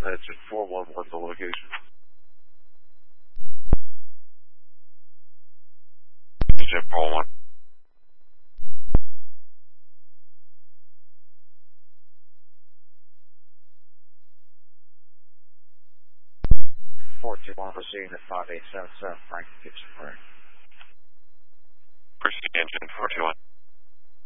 Engine 411, the location. Jet 411. Proceeding at 5877, Frank, get your frame. Proceed, engine 421.